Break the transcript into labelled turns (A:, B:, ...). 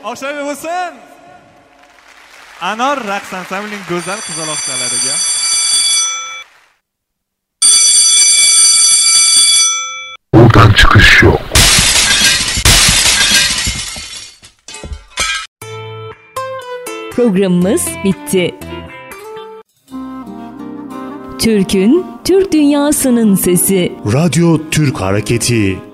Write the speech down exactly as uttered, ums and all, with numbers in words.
A: Oqshayli bo'lsin. Anor raqs ansamblining go'zal qizaloqchalariga.
B: Buradan çıkış yok.
C: Programımız bitti. Türk'ün, Türk dünyasının sesi.
D: Radyo Türk Hareketi.